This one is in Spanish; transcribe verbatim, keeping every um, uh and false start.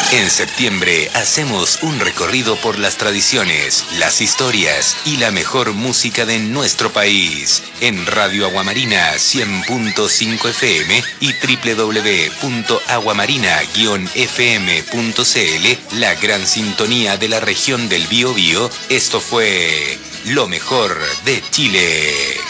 En septiembre hacemos un recorrido por las tradiciones, las historias y la mejor música de nuestro país. En Radio Aguamarina cien punto cinco F M y doble u doble u doble u punto aguamarina guion f m punto c l, la gran sintonía de la región del Biobío. Esto fue lo mejor de Chile.